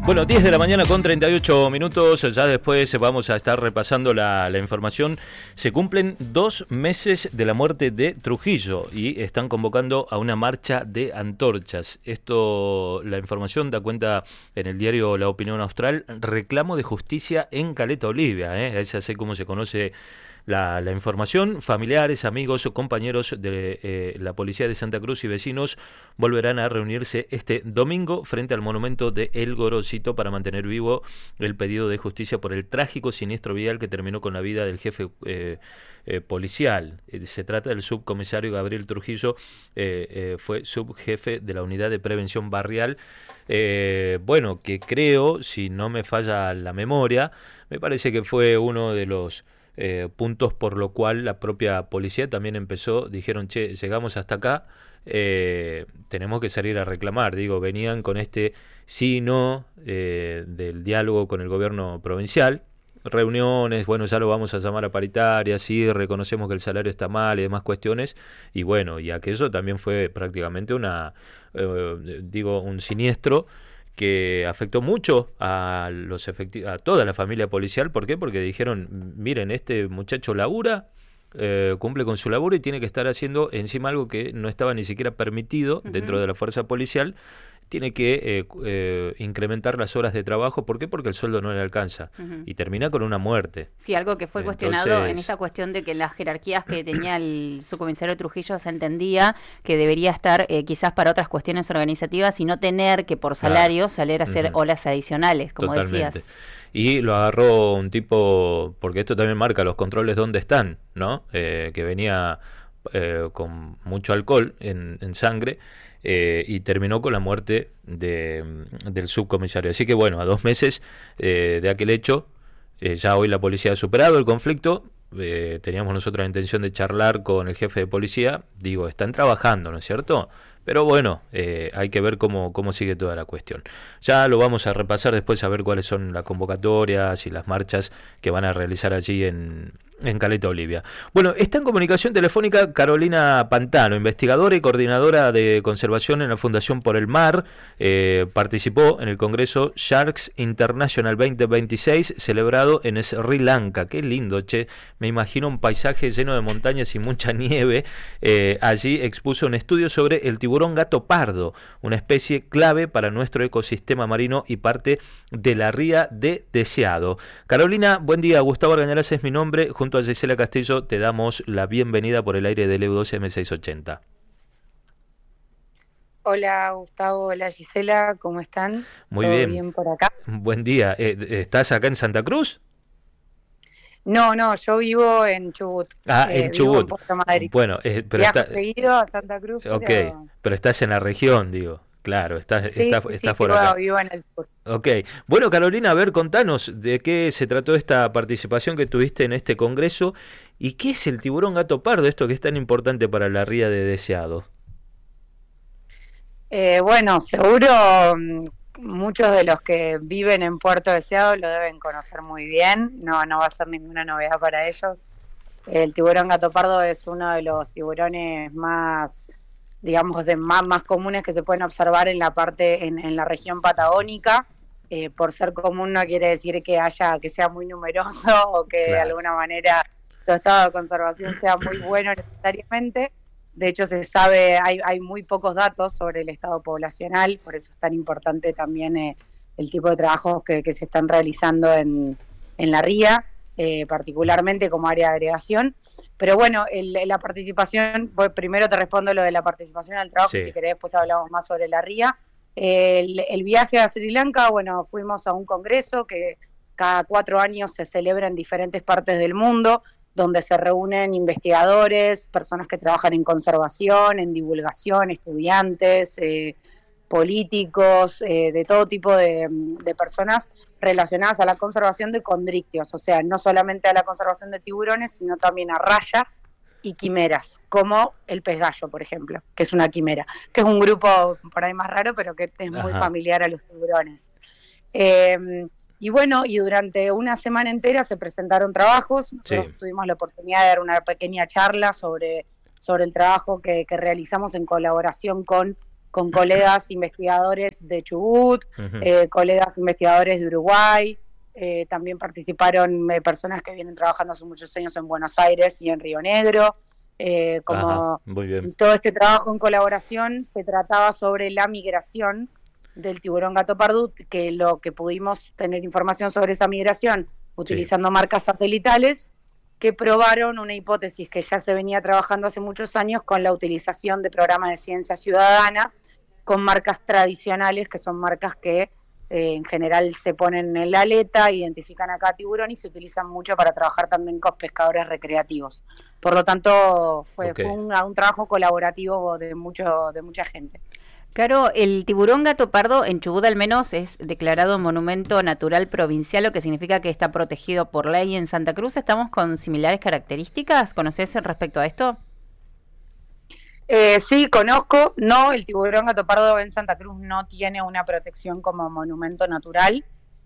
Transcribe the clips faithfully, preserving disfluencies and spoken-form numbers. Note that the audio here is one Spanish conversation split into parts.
Bueno, diez de la mañana con treinta y ocho minutos, ya después vamos a estar repasando la, la información. Se cumplen dos meses de la muerte de Trujillo y están convocando a una marcha de antorchas. Esto, la información da cuenta en el diario La Opinión Austral, reclamo de justicia en Caleta Olivia, ¿eh? Es así como se conoce La, la información. Familiares, amigos o compañeros de eh, la Policía de Santa Cruz y vecinos volverán a reunirse este domingo frente al monumento de El Gorosito para mantener vivo el pedido de justicia por el trágico siniestro vial que terminó con la vida del jefe eh, eh, policial. Eh, se trata del subcomisario Gabriel Trujillo, eh, eh, fue subjefe de la Unidad de Prevención Barrial. Eh, bueno, que creo, si no me falla la memoria, me parece que fue uno de los Eh, puntos por lo cual la propia policía también empezó, dijeron, che, llegamos hasta acá, eh, tenemos que salir a reclamar. Digo, venían con este sí no eh, del diálogo con el gobierno provincial, reuniones, bueno, ya lo vamos a llamar a paritaria, sí, reconocemos que el salario está mal y demás cuestiones, y bueno, y aquello también fue prácticamente una, eh, digo, un siniestro que afectó mucho a los efecti- a toda la familia policial. ¿Por qué? Porque dijeron, miren, este muchacho labura, eh, cumple con su laburo y tiene que estar haciendo encima algo que no estaba ni siquiera permitido uh-huh. dentro de la fuerza policial. Tiene que eh, eh, incrementar las horas de trabajo. ¿Por qué? Porque el sueldo no le alcanza. Uh-huh. Y termina con una muerte. Sí, algo que fue Entonces, cuestionado en esta cuestión de que las jerarquías que tenía el subcomisario Trujillo se entendía que debería estar eh, quizás para otras cuestiones organizativas y no tener que por salario claro. salir a hacer uh-huh. horas adicionales, como Totalmente. decías. Y lo agarró un tipo, porque esto también marca los controles dónde están, ¿no? Eh, que venía eh, con mucho alcohol en, en sangre. Eh, y terminó con la muerte de, del subcomisario. Así que bueno, a dos meses eh, de aquel hecho, eh, ya hoy la policía ha superado el conflicto. Eh, teníamos nosotros la intención de charlar con el jefe de policía. Digo, están trabajando, ¿no es cierto? Pero bueno, eh, hay que ver cómo, cómo sigue toda la cuestión. Ya lo vamos a repasar después, a ver cuáles son las convocatorias y las marchas que van a realizar allí en, en Caleta Olivia. Bueno, está en comunicación telefónica Carolina Pantano, investigadora y coordinadora de conservación en la Fundación por el Mar. Eh, participó en el Congreso Sharks International veinte veintiséis, celebrado en Sri Lanka. Qué lindo, che. Me imagino un paisaje lleno de montañas y mucha nieve. Eh, allí expuso un estudio sobre el tiburón gato pardo, una especie clave para nuestro ecosistema marino y parte de la ría de Deseado. Carolina, buen día. Gustavo Argañarás es mi nombre. Junto a Gisela Castillo te damos la bienvenida por el aire del E U dos M seiscientos ochenta. Hola Gustavo, hola Gisela, ¿cómo están? Muy ¿Todo bien. bien por acá? Buen día. Eh, ¿Estás acá en Santa Cruz? No, no, yo vivo en Chubut. Ah, eh, en Chubut. En Puerto Madryn. Bueno, eh, pero Viajo está... seguido a Santa Cruz. Ok, pero, pero estás en la región, digo. Claro, estás, sí, estás, sí, estás sí, por vivo, acá. vivo en el sur. Ok. Bueno, Carolina, a ver, contanos de qué se trató esta participación que tuviste en este congreso y qué es el tiburón gato pardo, esto que es tan importante para la ría de Deseado. Eh, bueno, seguro muchos de los que viven en Puerto Deseado lo deben conocer muy bien, no, no va a ser ninguna novedad para ellos. El tiburón gato pardo es uno de los tiburones más, digamos, de más, más comunes que se pueden observar en la parte, en, en la región patagónica. Eh, por ser común no quiere decir que haya, que sea muy numeroso o que claro. de alguna manera su estado de conservación sea muy bueno necesariamente. De hecho, se sabe, hay, hay muy pocos datos sobre el estado poblacional, por eso es tan importante también eh, el tipo de trabajos que, que se están realizando en, en la ría, eh, particularmente como área de agregación. Pero bueno, el, la participación, pues primero te respondo lo de la participación al trabajo, sí. Si querés después hablamos más sobre la ría. El, el viaje a Sri Lanka, bueno, fuimos a un congreso que cada cuatro años se celebra en diferentes partes del mundo, donde se reúnen investigadores, personas que trabajan en conservación, en divulgación, estudiantes, eh, políticos, eh, de todo tipo de, de personas relacionadas a la conservación de condrictios, o sea, no solamente a la conservación de tiburones, sino también a rayas y quimeras, como el pez gallo, por ejemplo, que es una quimera, que es un grupo por ahí más raro, pero que es muy Ajá. familiar a los tiburones. Eh, Y bueno, y durante una semana entera se presentaron trabajos. Nosotros sí. tuvimos la oportunidad de dar una pequeña charla sobre, sobre el trabajo que, que realizamos en colaboración con con colegas investigadores de Chubut, uh-huh. eh, colegas investigadores de Uruguay, eh, también participaron eh, personas que vienen trabajando hace muchos años en Buenos Aires y en Río Negro. Eh, como Ajá, muy bien. Todo este trabajo en colaboración se trataba sobre la migración del tiburón gato pardo, que lo que pudimos tener información sobre esa migración utilizando sí. marcas satelitales que probaron una hipótesis que ya se venía trabajando hace muchos años con la utilización de programas de ciencia ciudadana con marcas tradicionales, que son marcas que eh, en general se ponen en la aleta, identifican a cada tiburón y se utilizan mucho para trabajar también con pescadores recreativos. Por lo tanto, fue, okay. fue un, un trabajo colaborativo de, mucho, de mucha gente. Caro, el tiburón gato pardo en Chubut al menos es declarado monumento natural provincial, lo que significa que está protegido por ley. En Santa Cruz estamos con similares características. ¿Conoces respecto a esto? Eh, sí, conozco. No, el tiburón gato pardo en Santa Cruz no tiene una protección como monumento natural.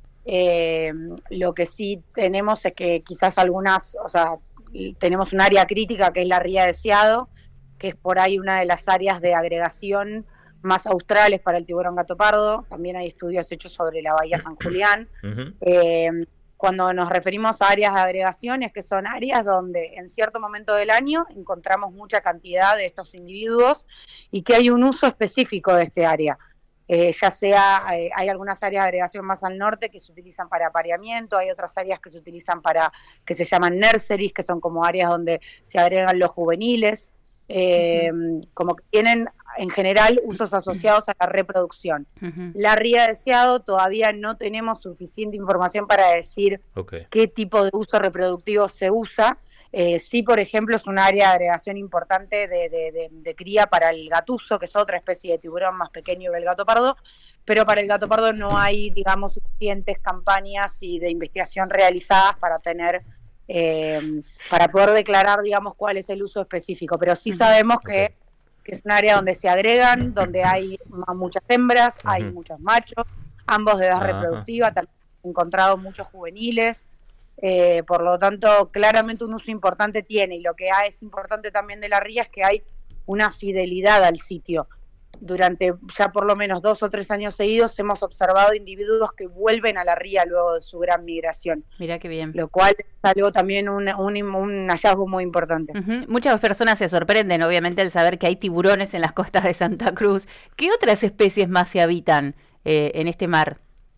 Eh, lo que sí tenemos es que quizás algunas, o sea, tenemos un área crítica que es la ría de Ciado, que es por ahí una de las áreas de agregación más australes para el tiburón gato pardo. También hay estudios hechos sobre la bahía San Julián. Uh-huh. Eh, cuando nos referimos a áreas de agregación es que son áreas donde en cierto momento del año encontramos mucha cantidad de estos individuos y que hay un uso específico de este área. Eh, ya sea, eh, hay algunas áreas de agregación más al norte que se utilizan para apareamiento, hay otras áreas que se utilizan para, que se llaman nurseries, que son como áreas donde se agregan los juveniles. Eh, uh-huh. Como que tienen en general usos asociados a la reproducción. Uh-huh. La ría de Ciado todavía no tenemos suficiente información para decir okay. qué tipo de uso reproductivo se usa. Eh, sí, por ejemplo, es un área de agregación importante de, de, de, de cría para el gatuso, que es otra especie de tiburón más pequeño que el gato pardo, pero para el gato pardo no hay, digamos, suficientes campañas y de investigación realizadas para tener Eh, para poder declarar, digamos, cuál es el uso específico, pero sí sabemos que, okay. que es un área donde se agregan, donde hay muchas hembras, uh-huh. hay muchos machos, ambos de edad uh-huh. reproductiva, también he encontrado muchos juveniles, eh, por lo tanto, claramente un uso importante tiene, y lo que es importante también de la ría es que hay una fidelidad al sitio. Durante ya por lo menos dos o tres años seguidos hemos observado individuos que vuelven a la ría luego de su gran migración. Mirá qué bien. Lo cual es algo también un, un, un hallazgo muy importante. Uh-huh. Muchas personas se sorprenden, obviamente, al saber que hay tiburones en las costas de Santa Cruz. ¿Qué otras especies más se habitan eh, en este mar?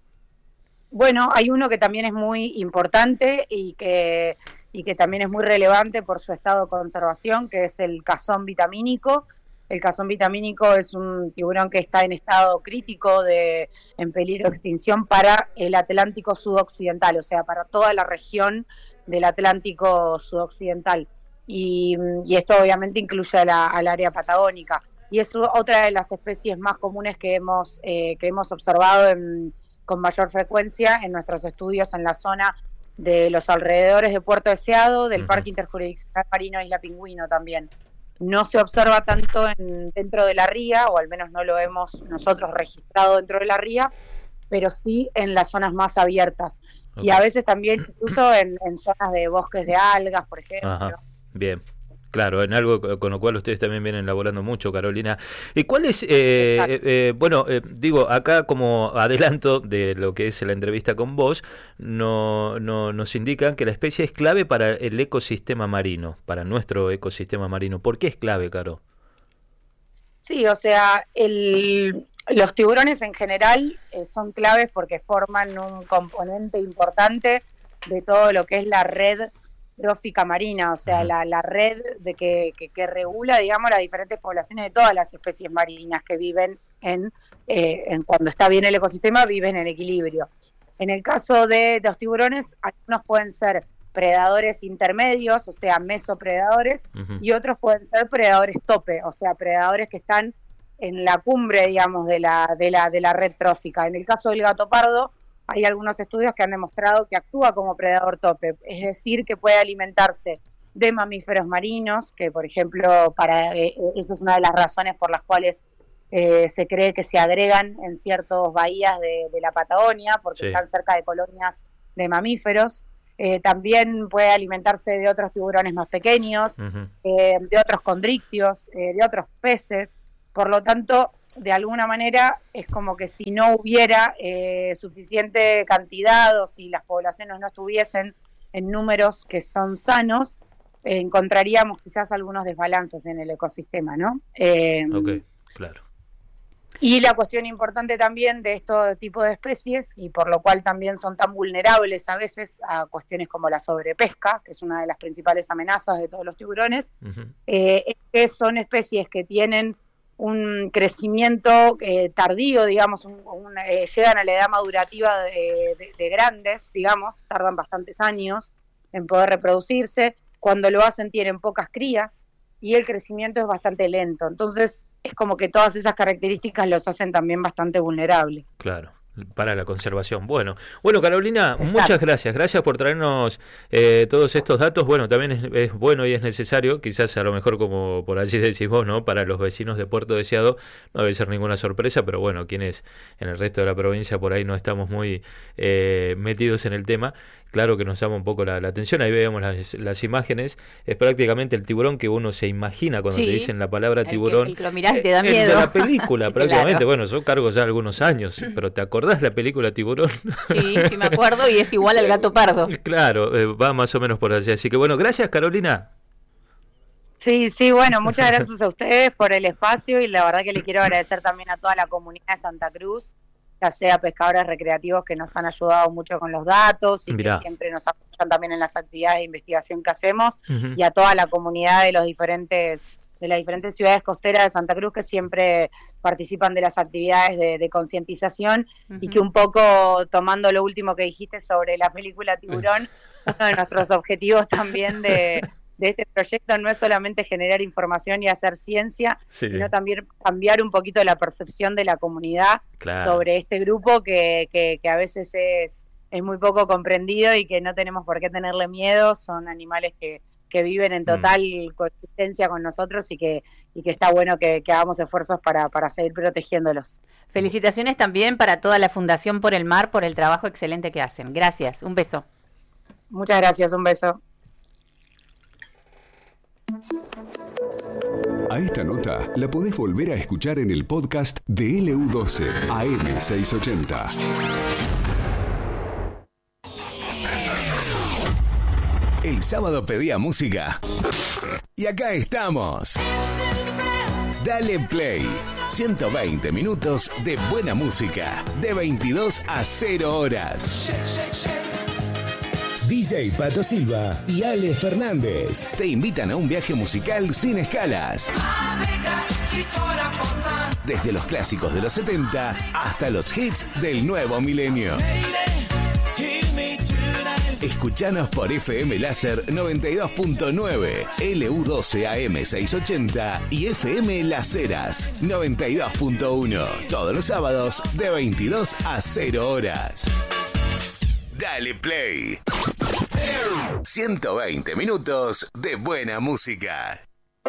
Bueno, hay uno que también es muy importante y que, y que también es muy relevante por su estado de conservación, que es el cazón vitamínico. El cazón vitamínico es un tiburón que está en estado crítico, de en peligro de extinción para el Atlántico sudoccidental, o sea, para toda la región del Atlántico sudoccidental. Y, y esto obviamente incluye a la, al área patagónica. Y es otra de las especies más comunes que hemos, eh, que hemos observado en, con mayor frecuencia en nuestros estudios en la zona de los alrededores de Puerto Deseado, del uh-huh. Parque Interjurisdiccional Marino Isla Pingüino también. No se observa tanto en, dentro de la ría, o al menos no lo hemos nosotros registrado dentro de la ría, pero sí en las zonas más abiertas. Okay. Y a veces también incluso en, en zonas de bosques de algas, por ejemplo. Ajá. Bien. Claro, en algo con lo cual ustedes también vienen elaborando mucho, Carolina. ¿Y cuál es, eh, eh, eh, bueno, eh, digo, acá como adelanto de lo que es la entrevista con vos, no, no, nos indican que la especie es clave para el ecosistema marino, para nuestro ecosistema marino. ¿Por qué es clave, Caro? Sí, o sea, el, los tiburones en general eh, son claves porque forman un componente importante de todo lo que es la red trófica marina, o sea, uh-huh. la, la red de que, que, que regula, digamos, las diferentes poblaciones de todas las especies marinas que viven en, eh, en cuando está bien el ecosistema, viven en equilibrio. En el caso de, de los tiburones, algunos pueden ser predadores intermedios, o sea, mesopredadores, uh-huh. y otros pueden ser predadores tope, o sea, predadores que están en la cumbre, digamos, de la, de la, de la red trófica. En el caso del gato pardo, hay algunos estudios que han demostrado que actúa como predador tope, es decir, que puede alimentarse de mamíferos marinos, que por ejemplo, para eh, eso es una de las razones por las cuales eh, se cree que se agregan en ciertas bahías de, de la Patagonia, porque sí. están cerca de colonias de mamíferos. Eh, también puede alimentarse de otros tiburones más pequeños, uh-huh. eh, de otros condrictios, eh, de otros peces. Por lo tanto, de alguna manera es como que si no hubiera eh, suficiente cantidad o si las poblaciones no estuviesen en números que son sanos, eh, encontraríamos quizás algunos desbalances en el ecosistema, ¿no? Eh, ok, claro. Y la cuestión importante también de este tipo de especies, y por lo cual también son tan vulnerables a veces a cuestiones como la sobrepesca, que es una de las principales amenazas de todos los tiburones, uh-huh. eh, es que son especies que tienen un crecimiento eh, tardío, digamos, un, un, eh, llegan a la edad madurativa de, de, de grandes, digamos, tardan bastantes años en poder reproducirse. Cuando lo hacen tienen pocas crías y el crecimiento es bastante lento. Entonces es como que todas esas características los hacen también bastante vulnerables. Claro, para la conservación. Bueno, bueno Carolina, Exacto. muchas gracias. Gracias por traernos eh, todos estos datos. Bueno, también es, es bueno y es necesario, quizás a lo mejor como por allí decís vos, ¿no? Para los vecinos de Puerto Deseado no debe ser ninguna sorpresa, pero bueno, quienes en el resto de la provincia por ahí no estamos muy eh, metidos en el tema, claro que nos llama un poco la, la atención. Ahí vemos las, las imágenes. Es prácticamente el tiburón que uno se imagina cuando sí, te dicen la palabra tiburón. El que, el que lo mirás y te da miedo. El de la película, prácticamente. Claro. Bueno, yo cargo ya algunos años, pero ¿te acordás la película Tiburón? Sí, sí me acuerdo, y es igual al gato pardo. Claro, eh, va más o menos por allí. Así que bueno, gracias Carolina. Sí, sí, bueno, muchas gracias a ustedes por el espacio y la verdad que le quiero agradecer también a toda la comunidad de Santa Cruz, ya sea pescadores recreativos que nos han ayudado mucho con los datos y Mirá. que siempre nos apoyan también en las actividades de investigación que hacemos, uh-huh. y a toda la comunidad de los diferentes de las diferentes ciudades costeras de Santa Cruz que siempre participan de las actividades de, de concientización, uh-huh. y que un poco tomando lo último que dijiste sobre la película Tiburón, uno de nuestros objetivos también de de este proyecto no es solamente generar información y hacer ciencia, sí. sino también cambiar un poquito la percepción de la comunidad claro. sobre este grupo que, que, que a veces es, es muy poco comprendido y que no tenemos por qué tenerle miedo. Son animales que, que viven en total mm. coexistencia con nosotros y que, y que está bueno que, que hagamos esfuerzos para, para seguir protegiéndolos. Felicitaciones también para toda la Fundación Por el Mar por el trabajo excelente que hacen. Gracias, un beso. Muchas gracias, un beso. A esta nota la podés volver a escuchar en el podcast de L U doce A M seiscientos ochenta. El sábado pedía música y acá estamos. Dale Play. ciento veinte minutos de buena música de veintidós a cero horas. D J Pato Silva y Ale Fernández te invitan a un viaje musical sin escalas. Desde los clásicos de los setenta hasta los hits del nuevo milenio. Escuchanos por F M Láser noventa y dos punto nueve, L U doce A M seiscientos ochenta y F M Las Heras noventa y dos punto uno. Todos los sábados de veintidós a cero horas. Dale Play. ciento veinte minutos de buena música.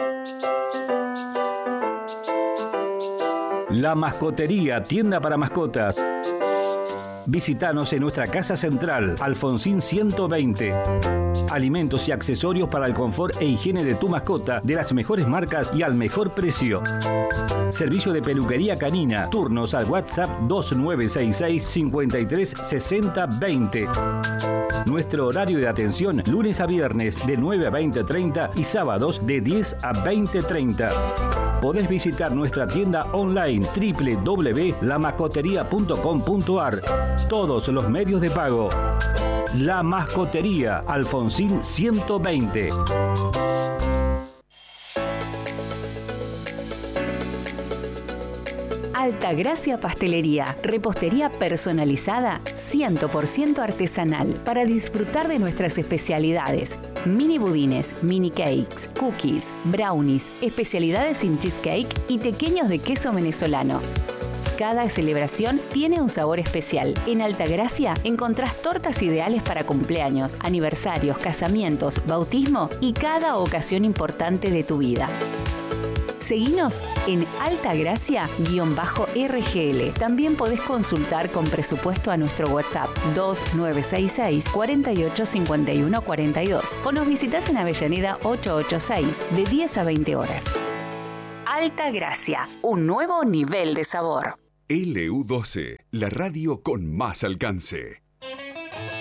La Mascotería, tienda para mascotas. Visítanos en nuestra casa central, Alfonsín ciento veinte. Alimentos y accesorios para el confort e higiene de tu mascota, de las mejores marcas y al mejor precio. Servicio de peluquería canina. Turnos al WhatsApp dos nueve seis seis, cinco tres seis cero dos cero. Nuestro horario de atención, lunes a viernes de nueve a veinte treinta y sábados de diez a veinte treinta. Podés visitar nuestra tienda online doble u doble u doble u punto la mascotería punto com punto a r. Todos los medios de pago. La Mascotería, Alfonsín ciento veinte. Altagracia Pastelería, repostería personalizada cien por ciento artesanal para disfrutar de nuestras especialidades. Mini budines, mini cakes, cookies, brownies, especialidades sin cheesecake y pequeños de queso venezolano. Cada celebración tiene un sabor especial. En Altagracia encontrás tortas ideales para cumpleaños, aniversarios, casamientos, bautismo y cada ocasión importante de tu vida. Seguinos en Altagracia-R G L. También podés consultar con presupuesto a nuestro WhatsApp dos nueve seis seis, cuatro ocho cinco uno cuatro dos o nos visitás en Avellaneda ochocientos ochenta y seis de diez a veinte horas. Alta Gracia, un nuevo nivel de sabor. L U doce, la radio con más alcance.